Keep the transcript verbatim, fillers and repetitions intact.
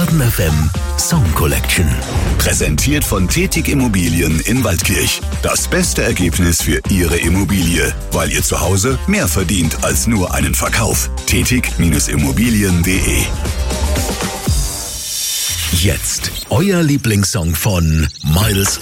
Baden F M Song Collection. Präsentiert von Tetig Immobilien in Waldkirch. Das beste Ergebnis für Ihre Immobilie, weil ihr zu Hause mehr verdient als nur einen Verkauf. Tetig Immobilien punkt de. Jetzt euer Lieblingssong von Miles